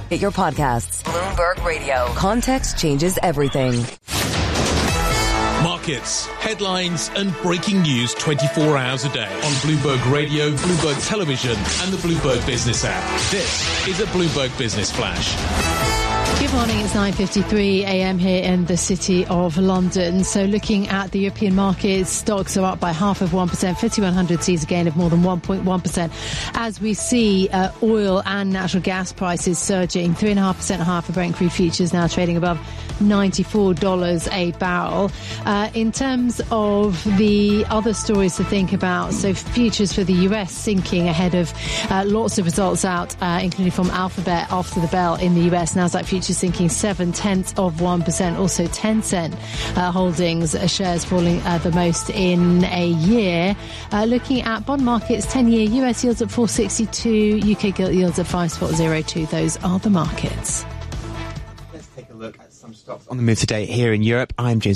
Get your podcasts. Bloomberg Radio. Context changes everything. Markets, headlines and breaking news 24 hours a day on Bloomberg Radio, Bloomberg Television and the Bloomberg Business app. This is a Bloomberg Business Flash. Good morning, it's 9:53 a.m. here in the City of London. So looking at the European markets, stocks are up by 0.5%. FTSE 100 sees a gain of more than 1.1% as we see oil and natural gas prices surging. 3.5% higher for Brent crude futures, now trading above $94 a barrel. In terms of the other stories to think about, so futures for the US sinking ahead of lots of results out, including from Alphabet after the bell in the US. Nasdaq futures sinking 0.7%. Also Tencent holdings shares falling the most in a year. Looking at bond markets, 10-year US yields at 4.62, UK gilt yields at 5.02. Those are the markets. Let's take a look at some stocks on the move today here in Europe. I'm James